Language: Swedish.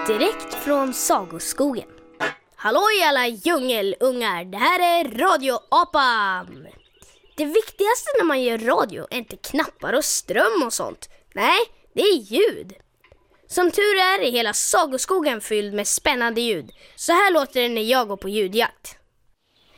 direkt från Sagoskogen. Halloj alla djungelungar, det här är Radio Apan. Det viktigaste när man gör radio är inte knappar och ström och sånt. Nej, det är ljud. Som tur är hela Sagoskogen fylld med spännande ljud. Så här låter det när jag går på ljudjakt.